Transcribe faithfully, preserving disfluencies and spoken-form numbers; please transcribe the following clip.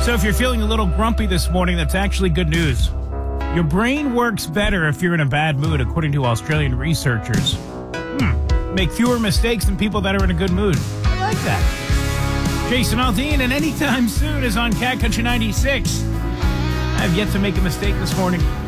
So if you're feeling a little grumpy this morning, that's actually good news. Your brain works better if you're in a bad mood, according to Australian researchers. Hmm. Make fewer mistakes than people that are in a good mood. I like that. Jason Aldean, and Anytime Soon is on Cat Country ninety-six. I have yet to make a mistake this morning.